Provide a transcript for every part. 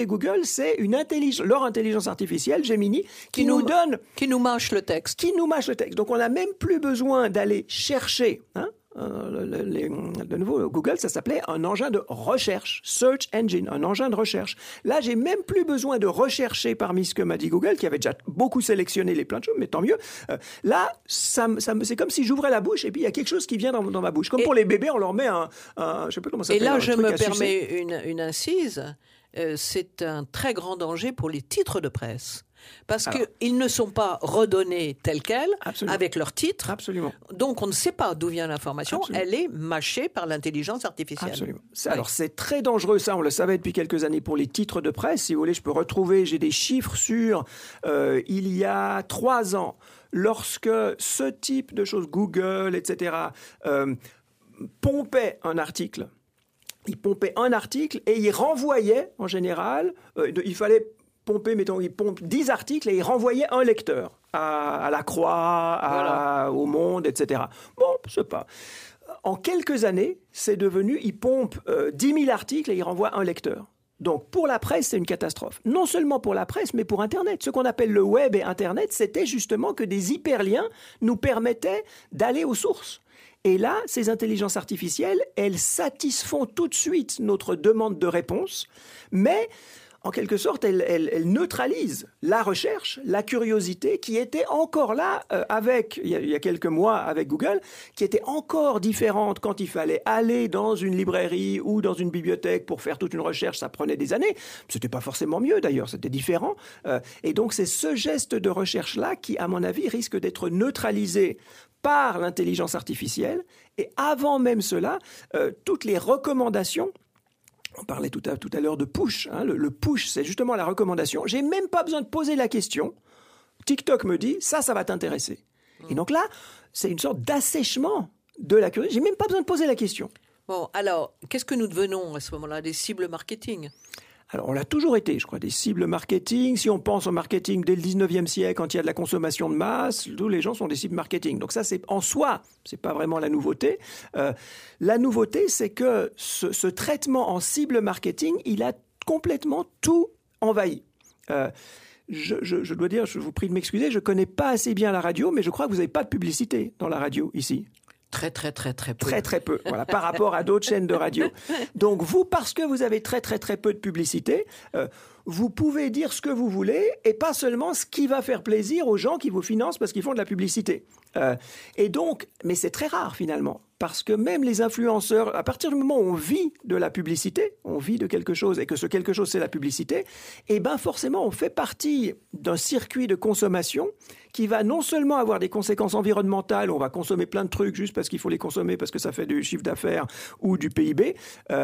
Et Google, c'est leur intelligence artificielle, Gemini, qui nous mâche le texte. Qui nous mâche le texte. Donc, on n'a même plus besoin d'aller chercher. De nouveau, Google, ça s'appelait un engin de recherche, search engine, un engin de recherche. Là, j'ai même plus besoin de rechercher parmi ce que m'a dit Google, qui avait déjà beaucoup sélectionné les plein de choses, mais tant mieux. Là, c'est comme si j'ouvrais la bouche et puis il y a quelque chose qui vient dans ma bouche. Comme pour les bébés, on leur met je sais pas comment ça s'appelle. Et là, je me permets une incise. C'est un très grand danger pour les titres de presse. Parce qu'ils ne sont pas redonnés tels quels, avec leur titre. Absolument. Donc, on ne sait pas d'où vient l'information. Absolument. Elle est mâchée par l'intelligence artificielle. Absolument. Alors, c'est très dangereux, ça, on le savait depuis quelques années pour les titres de presse. Si vous voulez, je peux retrouver, j'ai des chiffres sur il y a 3 ans, lorsque ce type de choses, Google, etc., pompait un article. Il pompait un article et il renvoyait, en général, il fallait pomper, mettons, il pompe 10 articles et il renvoyait un lecteur à La Croix, au Monde, etc. Bon, je sais pas. En quelques années, c'est devenu, il pompe 10 000 articles et il renvoie un lecteur. Donc, pour la presse, c'est une catastrophe. Non seulement pour la presse, mais pour Internet. Ce qu'on appelle le web et Internet, c'était justement que des hyperliens nous permettaient d'aller aux sources. Et là, ces intelligences artificielles, elles satisfont tout de suite notre demande de réponse, mais en quelque sorte, elles neutralisent la recherche, la curiosité qui était encore là il y a quelques mois avec Google, qui était encore différente quand il fallait aller dans une librairie ou dans une bibliothèque pour faire toute une recherche. Ça prenait des années. C'était pas forcément mieux d'ailleurs, c'était différent. Et donc, c'est ce geste de recherche-là qui, à mon avis, risque d'être neutralisé par l'intelligence artificielle. Et avant même cela, toutes les recommandations. On parlait tout à l'heure de push. Le push, c'est justement la recommandation. J'ai même pas besoin de poser la question. TikTok me dit, ça va t'intéresser. Et donc là, c'est une sorte d'assèchement de la curiosité. J'ai même pas besoin de poser la question. Bon, alors, qu'est-ce que nous devenons à ce moment-là? Des cibles marketing? Alors, on l'a toujours été, je crois, des cibles marketing. Si on pense au marketing dès le 19e siècle, quand il y a de la consommation de masse, tous les gens sont des cibles marketing. Donc ça, c'est en soi, c'est pas vraiment la nouveauté. La nouveauté, c'est que ce traitement en cible marketing, il a complètement tout envahi. Je dois dire, je vous prie de m'excuser, je connais pas assez bien la radio, mais je crois que vous n'avez pas de publicité dans la radio ici. Très peu. Très peu, voilà, par rapport à d'autres chaînes de radio. Donc vous, parce que vous avez très peu de publicité, vous pouvez dire ce que vous voulez et pas seulement ce qui va faire plaisir aux gens qui vous financent parce qu'ils font de la publicité. Et donc, mais c'est très rare finalement, parce que même les influenceurs, à partir du moment où on vit de la publicité, on vit de quelque chose et que ce quelque chose c'est la publicité, et ben forcément on fait partie d'un circuit de consommation qui va non seulement avoir des conséquences environnementales, on va consommer plein de trucs juste parce qu'il faut les consommer parce que ça fait du chiffre d'affaires ou du PIB,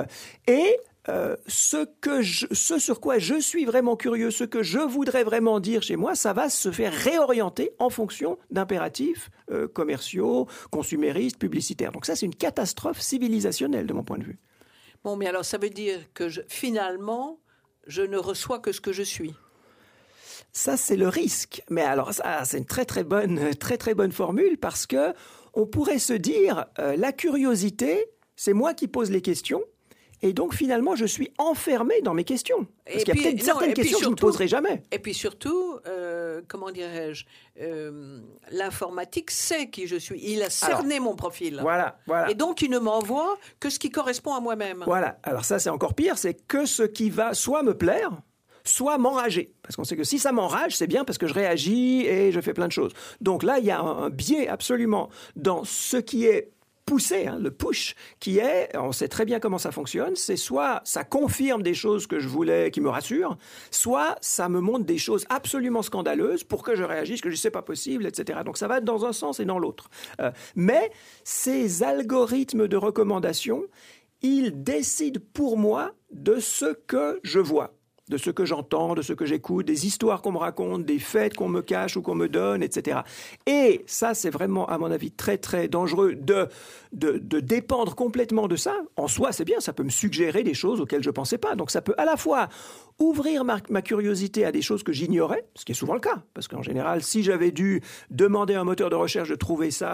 ce sur quoi je suis vraiment curieux, ce que je voudrais vraiment dire chez moi, ça va se faire réorienter en fonction d'impératifs commerciaux, consuméristes, publicitaires. Donc ça, c'est une catastrophe civilisationnelle de mon point de vue. Bon, mais alors ça veut dire que finalement, je ne reçois que ce que je suis. Ça, c'est le risque. Mais alors, ça, c'est une très bonne formule parce que on pourrait se dire, la curiosité, c'est moi qui pose les questions. Et donc, finalement, je suis enfermé dans mes questions. Parce qu'il y a peut-être certaines questions que je ne me poserai jamais. Et puis surtout, comment dirais-je, l'informatique sait qui je suis. Il a cerné mon profil. Voilà. Et donc, il ne m'envoie que ce qui correspond à moi-même. Voilà. Alors ça, c'est encore pire. C'est que ce qui va soit me plaire, soit m'enrager. Parce qu'on sait que si ça m'enrage, c'est bien parce que je réagis et je fais plein de choses. Donc là, il y a un biais absolument dans ce qui est poussé, le push, qui est, on sait très bien comment ça fonctionne, c'est soit ça confirme des choses que je voulais, qui me rassurent, soit ça me montre des choses absolument scandaleuses pour que je réagisse, que je dis c'est pas possible, etc. Donc ça va dans un sens et dans l'autre. Mais ces algorithmes de recommandation, ils décident pour moi de ce que je vois, de ce que j'entends, de ce que j'écoute, des histoires qu'on me raconte, des faits qu'on me cache ou qu'on me donne, etc. Et ça, c'est vraiment, à mon avis, très dangereux de dépendre complètement de ça. En soi, c'est bien, ça peut me suggérer des choses auxquelles je ne pensais pas. Donc ça peut à la fois ouvrir ma curiosité à des choses que j'ignorais, ce qui est souvent le cas. Parce qu'en général, si j'avais dû demander à un moteur de recherche de trouver ça,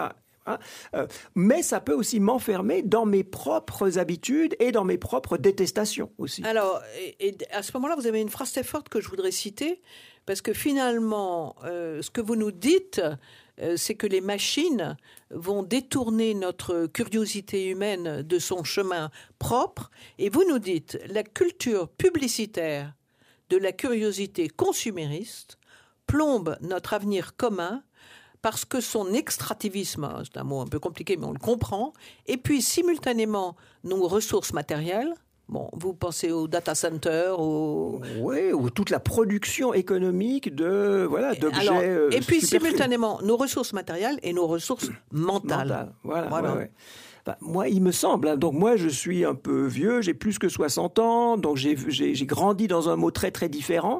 Hein. Mais ça peut aussi m'enfermer dans mes propres habitudes et dans mes propres détestations aussi. Alors, et à ce moment-là, vous avez une phrase très forte que je voudrais citer, parce que finalement, ce que vous nous dites, c'est que les machines vont détourner notre curiosité humaine de son chemin propre, et vous nous dites la culture publicitaire de la curiosité consumériste plombe notre avenir commun parce que son extractivisme, c'est un mot un peu compliqué, mais on le comprend, et puis simultanément nos ressources matérielles. Bon, vous pensez aux data centers, oui, ou toute la production économique d'objets. Et puis simultanément nos ressources matérielles et nos ressources mentales. Voilà. Ouais. Moi, il me semble, donc moi je suis un peu vieux, j'ai plus que 60 ans, donc j'ai grandi dans un monde très très différent,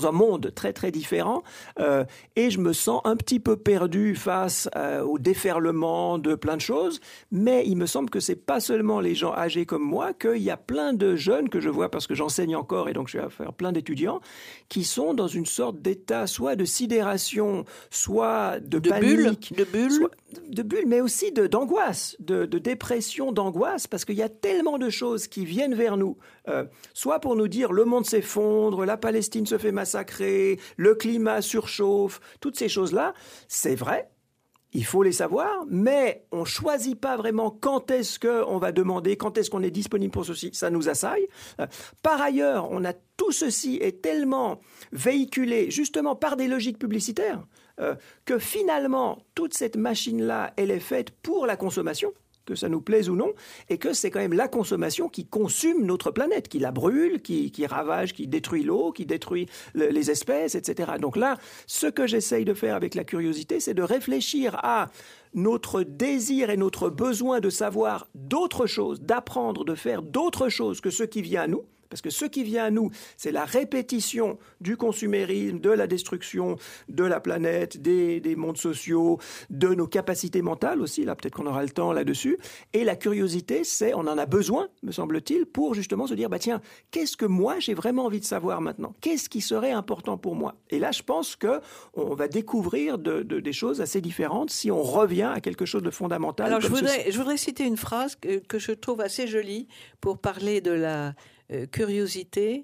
et je me sens un petit peu perdu face au déferlement de plein de choses, mais il me semble que c'est pas seulement les gens âgés comme moi, qu'il y a plein de jeunes que je vois parce que j'enseigne encore et donc je vais faire plein d'étudiants, qui sont dans une sorte d'état soit de sidération, soit de panique, de bulle, mais aussi d'angoisse, de dépression, d'angoisse, parce qu'il y a tellement de choses qui viennent vers nous, soit pour nous dire le monde s'effondre, la Palestine se fait massacrer, le climat surchauffe, toutes ces choses-là, c'est vrai, il faut les savoir, mais on ne choisit pas vraiment quand est-ce qu'on va demander, quand est-ce qu'on est disponible pour ceci, ça nous assaille. Par ailleurs, tout ceci est tellement véhiculé justement par des logiques publicitaires que finalement, toute cette machine-là, elle est faite pour la consommation, que ça nous plaise ou non, et que c'est quand même la consommation qui consume notre planète, qui la brûle, qui ravage, qui détruit l'eau, qui détruit les espèces, etc. Donc là, ce que j'essaye de faire avec la curiosité, c'est de réfléchir à notre désir et notre besoin de savoir d'autres choses, d'apprendre, de faire d'autres choses que ce qui vient à nous. Parce que ce qui vient à nous, c'est la répétition du consumérisme, de la destruction de la planète, des mondes sociaux, de nos capacités mentales aussi. Là, peut-être qu'on aura le temps là-dessus. Et la curiosité, on en a besoin, me semble-t-il, pour justement se dire, tiens, qu'est-ce que moi, j'ai vraiment envie de savoir maintenant? Qu'est-ce qui serait important pour moi? Et là, je pense qu'on va découvrir des choses assez différentes si on revient à quelque chose de fondamental. Alors, je voudrais citer une phrase que je trouve assez jolie pour parler de la curiosité.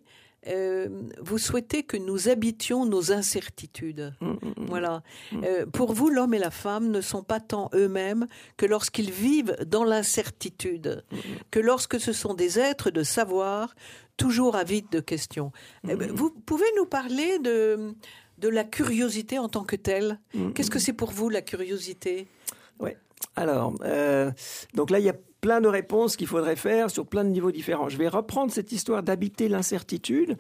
Vous souhaitez que nous habitions nos incertitudes. Voilà. Pour vous, l'homme et la femme ne sont pas tant eux-mêmes que lorsqu'ils vivent dans l'incertitude, que lorsque ce sont des êtres de savoir, toujours avides de questions. Vous pouvez nous parler de la curiosité en tant que telle? Qu'est-ce que c'est pour vous, la curiosité? Oui. Alors, donc là, il y a plein de réponses qu'il faudrait faire sur plein de niveaux différents. Je vais reprendre cette histoire d'habiter l'incertitude.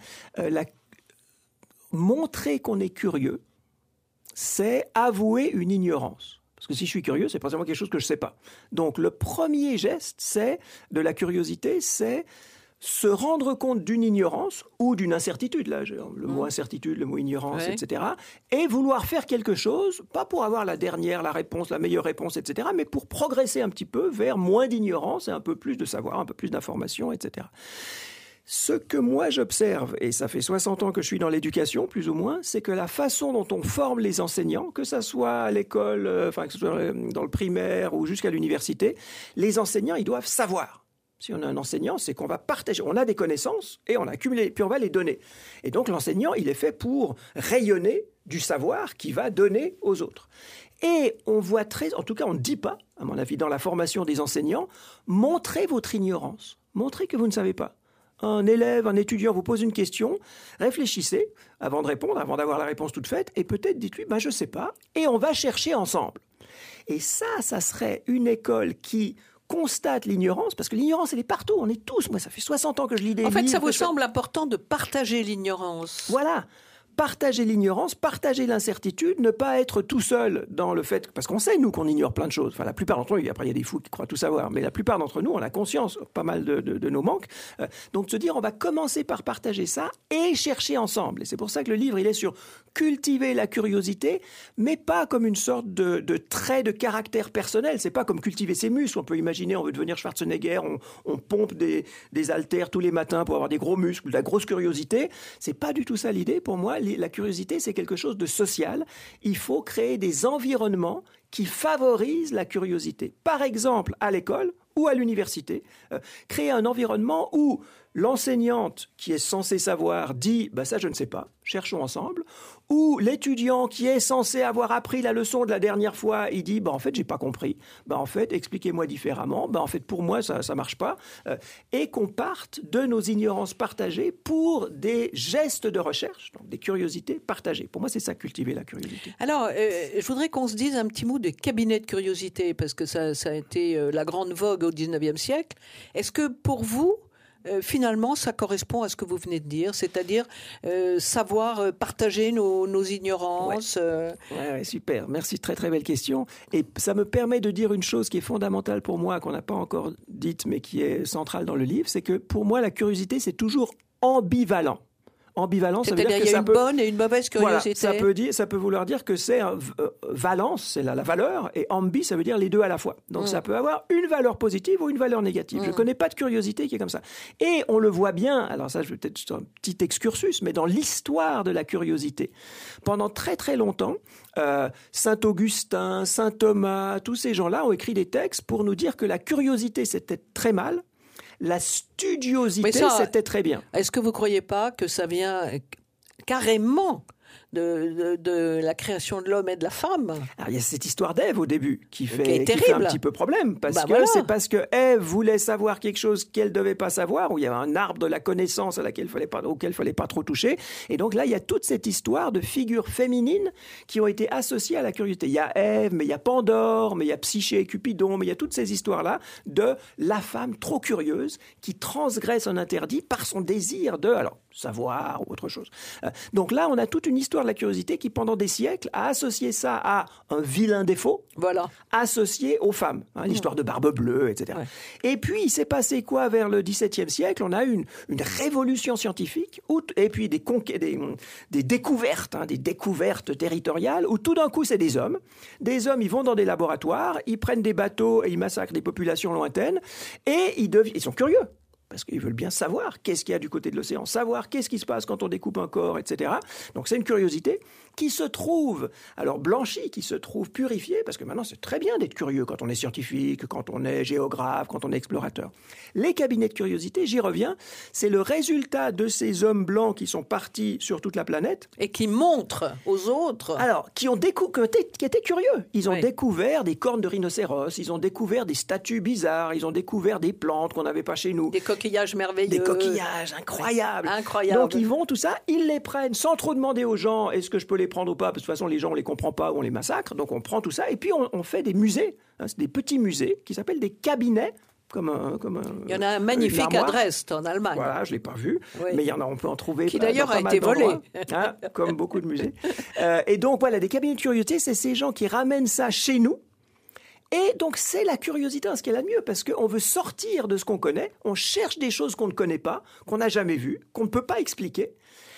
Montrer qu'on est curieux, c'est avouer une ignorance. Parce que si je suis curieux, c'est forcément quelque chose que je ne sais pas. Donc, le premier geste de la curiosité, c'est se rendre compte d'une ignorance ou d'une incertitude, là, le mot incertitude, le mot ignorance, etc., et vouloir faire quelque chose, pas pour avoir la réponse, la meilleure réponse, etc., mais pour progresser un petit peu vers moins d'ignorance et un peu plus de savoir, un peu plus d'information, etc. Ce que moi j'observe, et ça fait 60 ans que je suis dans l'éducation, plus ou moins, c'est que la façon dont on forme les enseignants, que ça soit à l'école, que ce soit dans le primaire ou jusqu'à l'université, les enseignants, ils doivent savoir. Si on a un enseignant, c'est qu'on va partager. On a des connaissances et on a accumulé, puis on va les donner. Et donc l'enseignant, il est fait pour rayonner du savoir qu'il va donner aux autres. Et on voit en tout cas on ne dit pas, à mon avis, dans la formation des enseignants, montrez votre ignorance, montrez que vous ne savez pas. Un élève, un étudiant vous pose une question, réfléchissez avant de répondre, avant d'avoir la réponse toute faite, et peut-être dites-lui, je ne sais pas, et on va chercher ensemble. Et ça serait une école qui constate l'ignorance, parce que l'ignorance, elle est partout, on est tous, moi ça fait 60 ans que je lis des livres. En fait, ça vous semble important de partager l'ignorance. Voilà. Partager l'ignorance, partager l'incertitude, ne pas être tout seul dans le fait... Parce qu'on sait, nous, qu'on ignore plein de choses. Enfin, la plupart d'entre nous, après, il y a des fous qui croient tout savoir, mais la plupart d'entre nous, on a conscience, pas mal de nos manques. Donc, se dire, on va commencer par partager ça et chercher ensemble. Et c'est pour ça que le livre, il est sur cultiver la curiosité, mais pas comme une sorte de trait de caractère personnel. C'est pas comme cultiver ses muscles. On peut imaginer, on veut devenir Schwarzenegger, on pompe des haltères tous les matins pour avoir des gros muscles, de la grosse curiosité. C'est pas du tout ça l'idée. Pour moi, la curiosité, c'est quelque chose de social. Il faut créer des environnements qui favorisent la curiosité. Par exemple, à l'école ou à l'université, créer un environnement où l'enseignante qui est censée savoir dit « ça je ne sais pas, cherchons ensemble », ou l'étudiant qui est censé avoir appris la leçon de la dernière fois, il dit « en fait j'ai pas compris, en fait expliquez-moi différemment, en fait pour moi ça marche pas », et qu'on parte de nos ignorances partagées pour des gestes de recherche, donc des curiosités partagées. Pour moi c'est ça, cultiver la curiosité. Alors je voudrais qu'on se dise un petit mot de cabinet de curiosité, parce que ça a été la grande vogue au 19e siècle. Est-ce que pour vous, finalement, ça correspond à ce que vous venez de dire, c'est-à-dire savoir partager nos ignorances. Ouais, super. Merci, très très belle question. Et ça me permet de dire une chose qui est fondamentale pour moi, qu'on n'a pas encore dite, mais qui est centrale dans le livre, c'est que pour moi, la curiosité, c'est toujours ambivalent. Ambivalent, ça veut dire que il y a une bonne et une mauvaise curiosité. Voilà, ça peut vouloir dire que c'est valence, c'est la valeur, et ambi, ça veut dire les deux à la fois. Donc ça peut avoir une valeur positive ou une valeur négative. Je ne connais pas de curiosité qui est comme ça. Et on le voit bien, alors ça, je vais peut-être un petit excursus, mais dans l'histoire de la curiosité, pendant très très longtemps, Saint Augustin, Saint Thomas, tous ces gens-là ont écrit des textes pour nous dire que la curiosité, c'était très mal. La studiosité, c'était très bien. Est-ce que vous ne croyez pas que ça vient carrément de la création de l'homme et de la femme? Alors, il y a cette histoire d'Ève au début qui fait un petit peu problème, parce que voilà. C'est parce que Ève voulait savoir quelque chose qu'elle ne devait pas savoir, où il y avait un arbre de la connaissance auquel il fallait pas trop toucher. Et donc là, il y a toute cette histoire de figures féminines qui ont été associées à la curiosité. Il y a Ève, mais il y a Pandore, mais il y a Psyché et Cupidon, mais il y a toutes ces histoires-là de la femme trop curieuse qui transgresse un interdit par son désir de savoir ou autre chose. Donc là, on a toute une histoire de la curiosité qui, pendant des siècles, a associé ça à un vilain défaut, associé aux femmes. L'histoire de Barbe Bleue, etc. Ouais. Et puis, il s'est passé quoi vers le XVIIe siècle? On a eu une révolution scientifique, et puis des découvertes, des découvertes territoriales, où tout d'un coup, c'est des hommes. Des hommes, ils vont dans des laboratoires, ils prennent des bateaux et ils massacrent des populations lointaines, et ils sont curieux. Parce qu'ils veulent bien savoir qu'est-ce qu'il y a du côté de l'océan, savoir qu'est-ce qui se passe quand on découpe un corps, etc. Donc c'est une curiosité qui se trouve, blanchie, qui se trouve purifiée, parce que maintenant c'est très bien d'être curieux quand on est scientifique, quand on est géographe, quand on est explorateur. Les cabinets de curiosité, j'y reviens, c'est le résultat de ces hommes blancs qui sont partis sur toute la planète. Et qui montrent aux autres. Qui étaient curieux. Ils ont découvert des cornes de rhinocéros, ils ont découvert des statues bizarres, ils ont découvert des plantes qu'on n'avait pas chez nous. Des coquillages merveilleux. Des coquillages incroyables. Incroyable. Donc ils vont, tout ça, ils les prennent sans trop demander aux gens est-ce que je peux les prendre ou pas, parce que de toute façon les gens on les comprend pas ou on les massacre, donc on prend tout ça et puis on fait des musées, c'est des petits musées qui s'appellent des cabinets. Il y en a un magnifique à Dresde, en Allemagne. Voilà, je ne l'ai pas vu, mais on peut en trouver. Qui d'ailleurs a été volé. Comme beaucoup de musées. Et donc voilà, des cabinets de curiosité, c'est ces gens qui ramènent ça chez nous. Et donc, c'est la curiosité, ce qui est la mieux, parce qu'on veut sortir de ce qu'on connaît, on cherche des choses qu'on ne connaît pas, qu'on n'a jamais vues, qu'on ne peut pas expliquer.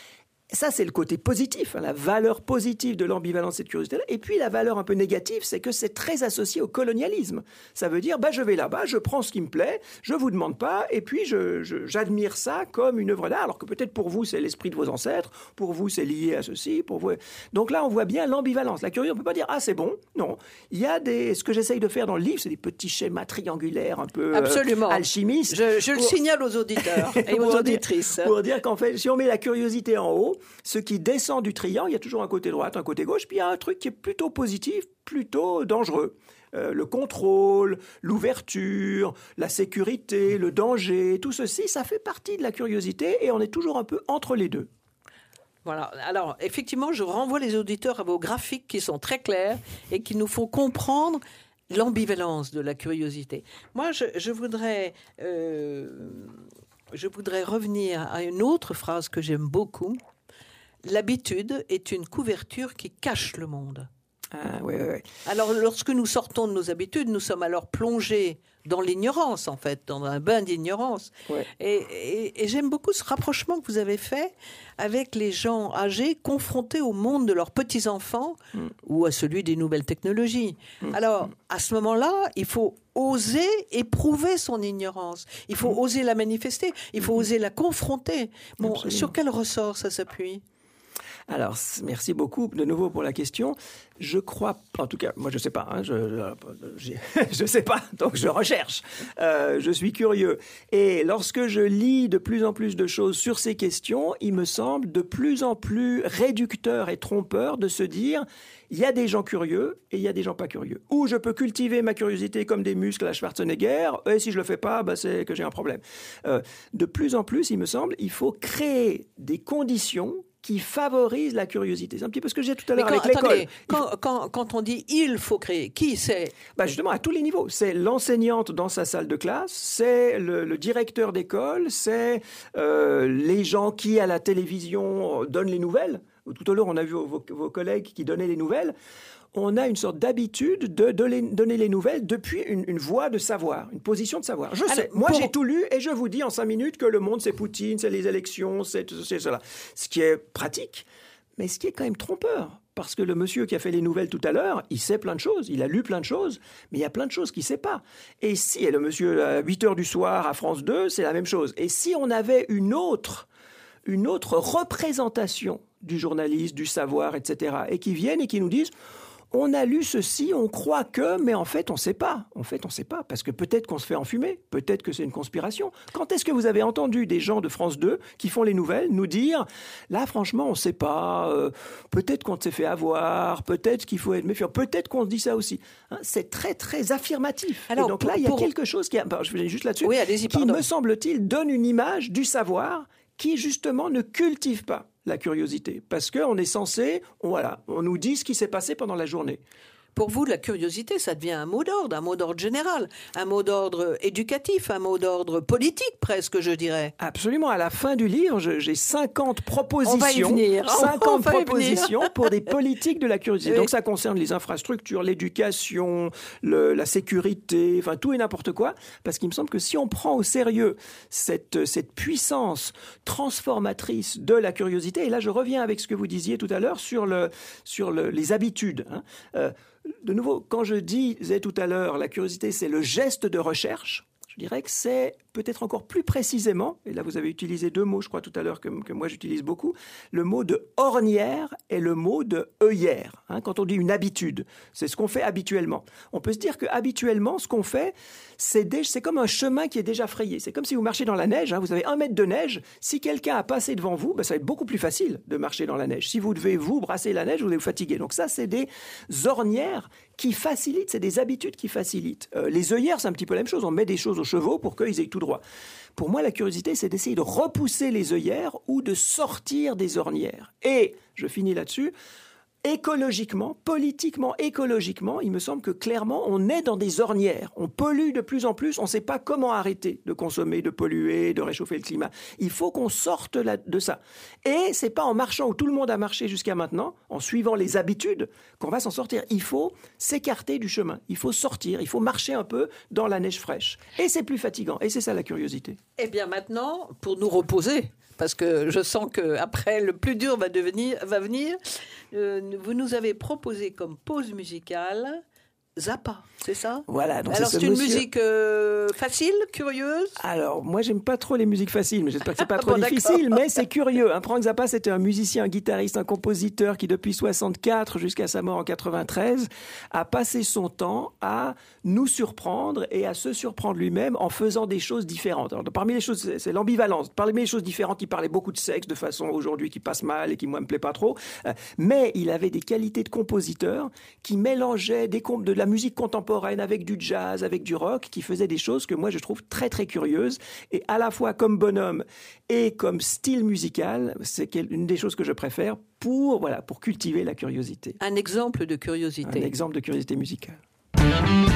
Ça, c'est le côté positif, la valeur positive de l'ambivalence et de curiosité. Et puis, la valeur un peu négative, c'est que c'est très associé au colonialisme. Ça veut dire, je vais là-bas, je prends ce qui me plaît, je vous demande pas, et puis j'admire ça comme une œuvre d'art, alors que peut-être pour vous, c'est l'esprit de vos ancêtres, pour vous, c'est lié à ceci, pour vous. Donc là, on voit bien l'ambivalence. La curiosité, on peut pas dire, c'est bon. Non. Il y a ce que j'essaye de faire dans le livre, c'est des petits schémas triangulaires un peu alchimistes. Je le signale aux auditeurs et aux auditrices. Pour dire qu'en fait, si on met la curiosité en haut, ce qui descend du triangle, il y a toujours un côté droite, un côté gauche, puis il y a un truc qui est plutôt positif, plutôt dangereux. Le contrôle, l'ouverture, la sécurité, le danger, tout ceci, ça fait partie de la curiosité et on est toujours un peu entre les deux. Voilà. Alors, effectivement, je renvoie les auditeurs à vos graphiques qui sont très clairs et qui nous font comprendre l'ambivalence de la curiosité. Moi, je voudrais revenir à une autre phrase que j'aime beaucoup. L'habitude est une couverture qui cache le monde. Oui. Alors, lorsque nous sortons de nos habitudes, nous sommes alors plongés dans l'ignorance, en fait, dans un bain d'ignorance. Ouais. Et j'aime beaucoup ce rapprochement que vous avez fait avec les gens âgés confrontés au monde de leurs petits-enfants ou à celui des nouvelles technologies. Alors, à ce moment-là, il faut oser éprouver son ignorance. Il faut oser la manifester. Il faut oser la confronter. Bon, sur quel ressort ça s'appuie ? Alors, merci beaucoup de nouveau pour la question. Je crois, en tout cas, moi je sais pas, hein, je sais pas, donc je recherche. Je suis curieux. Et lorsque je lis de plus en plus de choses sur ces questions, il me semble de plus en plus réducteur et trompeur de se dire il y a des gens curieux et il y a des gens pas curieux. Ou je peux cultiver ma curiosité comme des muscles à Schwarzenegger, et si je le fais pas, c'est que j'ai un problème. De plus en plus, il me semble, il faut créer des conditions qui favorisent la curiosité. C'est un petit peu ce que j'ai tout à l'heure avec l'école. Quand on dit « il faut créer », qui c'est ? Justement, à tous les niveaux. C'est l'enseignante dans sa salle de classe, c'est le directeur d'école, c'est les gens qui, à la télévision, donnent les nouvelles. Tout à l'heure, on a vu vos collègues qui donnaient les nouvelles. On a une sorte d'habitude de donner les nouvelles depuis une voie de savoir, une position de savoir. Je sais, moi j'ai tout lu et je vous dis en 5 minutes que le monde c'est Poutine, c'est les élections, c'est cela. Ce qui est pratique, mais ce qui est quand même trompeur. Parce que le monsieur qui a fait les nouvelles tout à l'heure, il sait plein de choses, il a lu plein de choses, mais il y a plein de choses qu'il ne sait pas. Et le monsieur à 8h du soir à France 2, c'est la même chose. Et si on avait une autre représentation du journaliste, du savoir, etc., et qui viennent et qui nous disent on a lu ceci, on croit que, mais en fait, on ne sait pas. En fait, on ne sait pas, parce que peut-être qu'on se fait enfumer, peut-être que c'est une conspiration. Quand est-ce que vous avez entendu des gens de France 2 qui font les nouvelles nous dire là, franchement, on ne sait pas, peut-être qu'on s'est fait avoir, peut-être qu'il faut être méfiant, peut-être qu'on se dit ça aussi. Hein, c'est très, très affirmatif. Alors, et donc là, il y a quelque chose je vais juste là-dessus, qui, me semble-t-il, donne une image du savoir qui, justement, ne cultive pas la curiosité, parce qu'on est censé, on nous dit ce qui s'est passé pendant la journée. Pour vous, la curiosité, ça devient un mot d'ordre général, un mot d'ordre éducatif, un mot d'ordre politique presque, je dirais. Absolument. À la fin du livre, j'ai 50 propositions. On va y venir. 50 propositions pour des politiques de la curiosité. Oui. Donc ça concerne les infrastructures, l'éducation, la sécurité, enfin tout et n'importe quoi. Parce qu'il me semble que si on prend au sérieux cette puissance transformatrice de la curiosité, et là je reviens avec ce que vous disiez tout à l'heure sur les habitudes. De nouveau, quand je disais tout à l'heure, la curiosité, c'est le geste de recherche, je dirais que c'est peut-être encore plus précisément, et là vous avez utilisé 2 mots, je crois, tout à l'heure, que moi j'utilise beaucoup, le mot de ornière et le mot de œillère. Quand on dit une habitude, c'est ce qu'on fait habituellement. On peut se dire que habituellement, ce qu'on fait, c'est comme un chemin qui est déjà frayé. C'est comme si vous marchez dans la neige, vous avez 1 mètre de neige. Si quelqu'un a passé devant vous, ça va être beaucoup plus facile de marcher dans la neige. Si vous devez vous brasser la neige, vous allez vous fatiguer. Donc ça, c'est des ornières qui facilitent, c'est des habitudes qui facilitent. Les œillères, c'est un petit peu la même chose. On met des choses aux chevaux pour qu'ils aient tout droit. Pour moi, la curiosité, c'est d'essayer de repousser les œillères ou de sortir des ornières. Et, je finis là-dessus, écologiquement, politiquement, écologiquement, il me semble que clairement, on est dans des ornières. On pollue de plus en plus, on ne sait pas comment arrêter de consommer, de polluer, de réchauffer le climat. Il faut qu'on sorte de ça. Et ce n'est pas en marchant où tout le monde a marché jusqu'à maintenant, en suivant les habitudes, qu'on va s'en sortir. Il faut s'écarter du chemin, il faut sortir, il faut marcher un peu dans la neige fraîche. Et c'est plus fatigant, et c'est ça la curiosité. Eh bien maintenant, pour nous reposer, parce que je sens qu'après, le plus dur va venir. Vous nous avez proposé comme pause musicale Zappa, c'est ça ? Voilà. Donc alors c'est une musique facile, curieuse ? Alors moi j'aime pas trop les musiques faciles, mais j'espère que c'est pas trop difficile, mais c'est curieux. Frank Zappa, c'était un musicien, un guitariste, un compositeur qui depuis 64 jusqu'à sa mort en 93 a passé son temps à nous surprendre et à se surprendre lui-même en faisant des choses différentes. Alors, parmi les choses, c'est l'ambivalence. Parmi les choses différentes, il parlait beaucoup de sexe de façon aujourd'hui qui passe mal et qui moi me plaît pas trop, mais il avait des qualités de compositeur qui mélangeaient de la musique contemporaine avec du jazz, avec du rock, qui faisait des choses que moi je trouve très très curieuses, et à la fois comme bonhomme et comme style musical, c'est une des choses que je préfère pour cultiver la curiosité. Un exemple de curiosité. Un exemple de curiosité musicale.